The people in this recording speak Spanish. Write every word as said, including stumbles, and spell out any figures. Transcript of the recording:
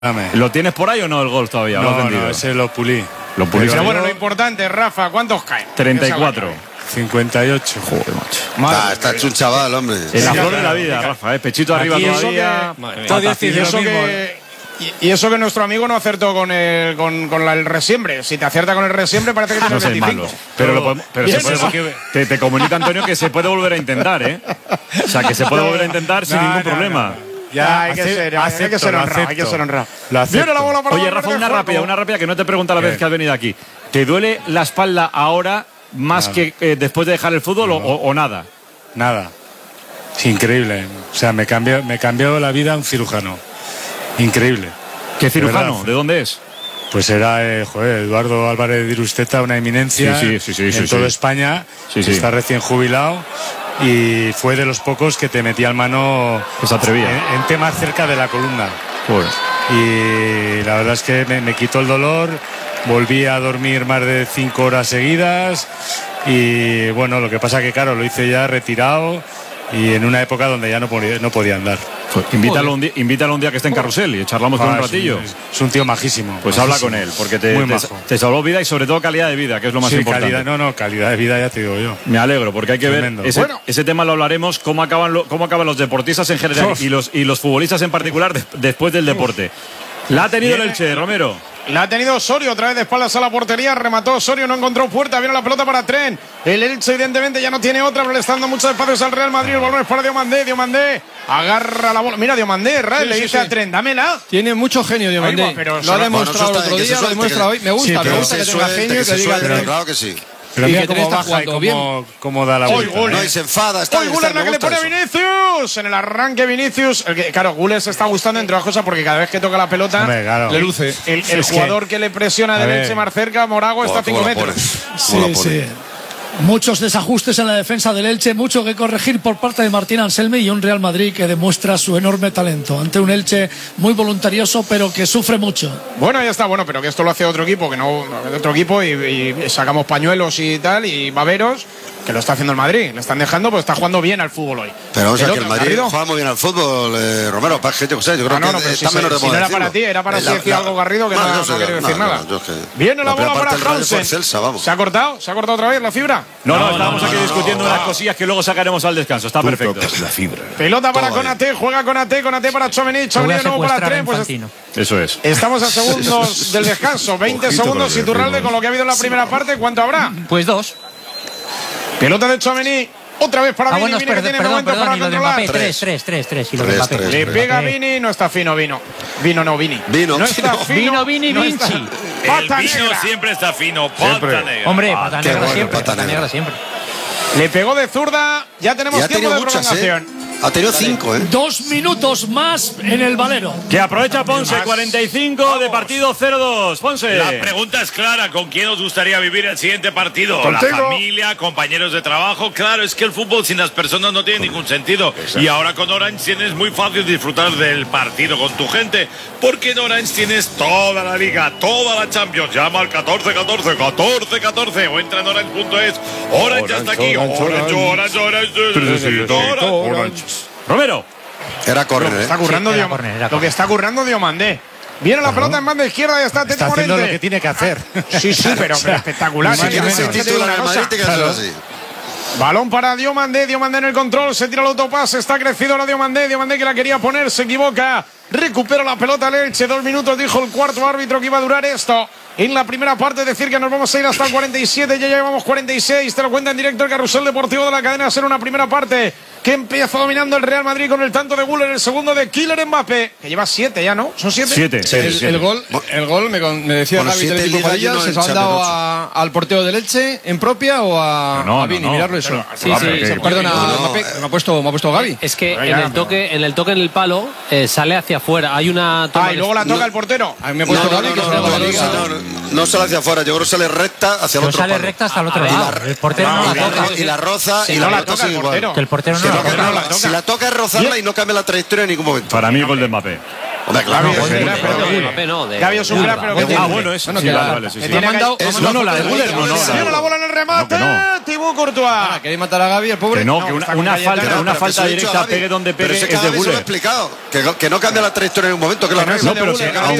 ¿Lo tienes por ahí o no el gol todavía? No, ¿Lo has vendido? no, ese lo pulí. Lo pulí. Pero bueno, lo importante, Rafa, ¿cuántos caen? treinta y cuatro. cincuenta y ocho. Joder, macho. Ah, está hecho un chaval, hombre. En la flor de la vida, Rafa, ¿eh? Pechito arriba Aquí eso todavía. que- Patacillo. Y eso que, y, y eso que nuestro amigo no acertó con el, con, con la- el resiembre. Si te acierta con el resiembre, parece que tiene No soy veinticinco. malo. Pero, lo podemos- pero Y se eso- puede- te, te comunica, Antonio, que se puede volver a intentar, ¿eh? O sea, que se puede volver a intentar sin No, ningún no, problema. no. Ya, hay que ace- ser, hay que acepto, ser lo honrado, hay que acepto. ser honrado. Lo acepto. Viene la bola para Oye, el Rafa, de una juego. rápida, una rápida que no te pregunta la ¿Qué? vez que has venido aquí. ¿Te duele la espalda ahora más Nada. que eh, después de dejar el fútbol o, o nada? Nada. Es increíble. O sea, me cambió, me cambió la vida un cirujano. Increíble. ¿Qué cirujano? verdad. ¿De dónde es? Pues era, eh, joder, Eduardo Álvarez de Irusteta, una eminencia Sí, sí, sí, sí, en sí, toda sí. España. Sí, sí. Está recién jubilado y fue de los pocos que te metía el mano Que se atrevía. en, en temas cerca de la columna. Joder. Y la verdad es que me, me quitó el dolor, volví a dormir más de cinco horas seguidas y bueno, lo que pasa que claro, lo hice ya retirado y en una época donde ya no podía, no podía andar. Pues invítalo, un día, invítalo un día que esté en Carrusel y charlamos con Ah, un es ratillo. Es, es un tío majísimo. Pues majísimo. habla con él, porque te, Muy te, majo. te salvó vida y sobre todo calidad de vida, que es lo más Sí, importante. calidad, no, no, calidad de vida ya te digo yo. Me alegro, porque hay que Tremendo. ver ese, Bueno. ese tema lo hablaremos, cómo acaban, lo- cómo acaban los deportistas en general Uf. y los, y los futbolistas en particular de- después del deporte. La ha tenido el Viene- Elche, Romero. La ha tenido Osorio, otra vez de espaldas a la portería, remató Osorio, no encontró puerta, viene la pelota para Tren. El Elche evidentemente ya no tiene otra, pero le está dando muchos espacios al Real Madrid, el balón es para Diomandé, Diomandé agarra la bola, mira Diomandé, Real, Sí, le sí, dice sí. a Tren, dámela. Tiene mucho genio, Ahí Diomandé. va, pero Lo se ha lo- demostrado Bueno, el otro que se día, lo suelte, demuestra que- hoy. Me gusta, Sí, me pero gusta que se tenga suelte, genio y que que diga suelte, Tren. claro que sí. Pero Y mira que cómo Tren está baja y jugando bien. cómo, cómo da la Hoy vuelta. gol, No, ¿eh? y se enfada. Está, Hoy está, Guller me la que le gusta pone a eso. Vinicius. En el arranque Vinicius. El que, claro, Guller se está gustando entre otras cosas porque cada vez que toca la pelota Hombre, claro. Le luce. el, el Es que- jugador que, le presiona de A ver. Elche más cerca, Morago, está a Buah, cinco ¿cómo la metros. pones? ¿Cómo la Sí, pones? sí. Muchos desajustes en la defensa del Elche, mucho que corregir por parte de Martín Anselmi y un Real Madrid que demuestra su enorme talento ante un Elche muy voluntarioso pero que sufre mucho. Bueno, ya está, bueno, pero que esto lo hace otro equipo, que no, no, otro equipo y, y sacamos pañuelos y tal, y baberos, que lo está haciendo el Madrid. Le están dejando, pues está jugando bien al fútbol hoy. Pero vamos a ver que el otro, Madrid Garrido. juega muy bien al fútbol, eh, Romero. Para que yo, sé, yo creo Ah, no, que no, pero está si, menos de si moda no era decirlo. para ti, era para Eh, si la- decía la- algo Garrido que no, no, yo no sé, quiere decir no, nada. no, yo es que Viene la, la primera bola parte para del Rayo fue Hansen. excelsa, vamos. ¿Se ha cortado? ¿Se ha cortado otra vez la fibra? No, no, estábamos aquí discutiendo unas cosillas que luego sacaremos al descanso. Está perfecto. Pelota para Todo bien. Konate, juega Konate, Konate para Chomení, Chomení de nuevo para Tren. Pues Eso es. estamos a segundos del descanso, veinte Ojito segundos con el Iturralde ritmo. con lo que ha habido en la primera parte. ¿Cuánto habrá? Pues dos. Pelota de Chomení, otra vez para Ah, Vini, bueno, Vini que perdón, tiene perdón, momento perdón. para Y lo de controlar. Mbappé, tres, tres, tres, tres. Y lo de Tres, Mbappé. tres. Le pega Mbappé. Vini, no está fino Vino. Vino no, Vini. Vino, No está Vino. fino. Vino, Vini, no está- Vinci. Pata El vino negra. siempre está fino, pata Siempre. negra. Hombre, Ah, pata qué negra bueno, siempre. pata Pata negra. negra siempre. Le pegó de zurda. Ya tenemos Y ha tiempo tenido de muchas, prolongación. ¿eh? Ha tenido cinco, ¿eh? Dos minutos más en el Valero. Que aprovecha Ponce, cuarenta y cinco de partido cero dos. Ponce. La pregunta es clara, ¿con quién os gustaría vivir el siguiente partido? Contigo. La familia, compañeros de trabajo. Claro, es que el fútbol sin las personas no tiene ningún sentido. Y ahora con Orange tienes muy fácil disfrutar del partido con tu gente, porque en Orange tienes toda la liga, toda la Champions. Llama al catorce catorce, catorce catorce o entra en orange punto es. Orange ya está aquí. Orange, Orange, Orange, Orange, Orange. Romero. Era córner, ¿eh? Está currando Sí, era Diom- córner, era Lo que córner. está currando Diomandé. Viene la pelota en banda izquierda y está Teti Está haciendo Morente. lo que tiene que hacer. Sí, sí, pero, pero espectacular. Si ¿eh? quieres ser Además, te digo titular una en el cosa. Madrid, te quedas Claro. así. Balón para Diomandé, Diomandé en el control, se tira el autopase, está crecido la Diomandé, Diomandé que la quería poner, se equivoca, recupera la pelota el Elche, dos minutos dijo el cuarto árbitro que iba a durar esto. En la primera parte decir que nos vamos a ir hasta el cuarenta y siete, ya llevamos cuarenta y seis, te lo cuenta en directo el Carrusel Deportivo de la cadena SER, una primera parte que empieza dominando el Real Madrid con el tanto de Guller, el segundo de Kylian Mbappé, que lleva siete ya, ¿no? ¿Son siete? Siete. El, siete. el gol, el gol me, con- me decía Bueno, Gaby del siete equipo Liga y Padilla, uno ¿se en lo han dado Champions. a- al portero del Elche en propia o a, No, no, a Vini? no. Mirarlo eso. Sí, sí, sí. Perdona, No, Mbappé, eh. me ha puesto, me ha puesto Gaby. Es que Venga, en el toque, en el toque en el palo eh, sale hacia afuera. Hay una toma Ah, y luego la toca el portero. A mí me ha No, puesto no, Gaby no, que no, se no, llama no, Liga. no, no, no sale hacia afuera, yo creo que sale recta hacia el No otro sale palo. recta hasta el otro Y lado. la- El portero no, no y la la- toca. y la roza Si y no la la pelota toca el sigue igual. portero. Que el portero no Que la no, que toca. no, la- si la toca es rozarla y no cambia la trayectoria en ningún momento. Para mí, gol de Mbappé. Hombre, claro. Gavi es un de- crack, de- pero de que- Mbappé, no, de- Gavi es un de crack, Alba. pero que Ah, tiene- bueno, eso. Bueno, Sí, que vale, la- vale, sí, que sí. me ha Tiene mandado- que- me ha No, mandado no, la de fotos Müller, no, no. Se viene la bola en el remate. No, que Thibaut Courtois. Ah, ¿queréis matar a Gavi, el pobre? Que no, No, que una, está con una Cayetano. falta, Pero una que falta se lo he dicho a directa, Gavi. pegue donde Pero pegue, es que es de cada vez se lo he Müller. explicado. Que, que no cambia la trayectoria en un momento, que es la Que no es regla. de No, pero Müller, que Gavi aún